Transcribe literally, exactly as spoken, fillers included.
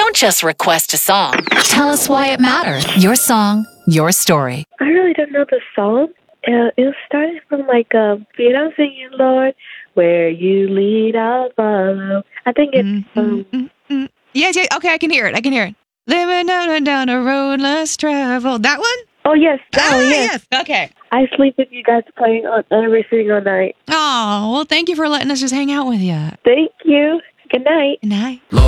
Don't just request a song. Tell us why it matters. Your song, your story. I really don't know the song. Uh, it started from like, um, feet I'm singing, Lord, where you lead, I'll follow. I think it's, Mm-hmm, um, mm-hmm. Yes, yes. Okay, I can hear it. I can hear it. Living down, down a road less traveled. That one? oh, yes. Ah, Oh, yes. yes. Okay. I sleep with you guys playing on every single night. Oh, well, thank you for letting us just hang out with you. Thank you. Good night. Good night.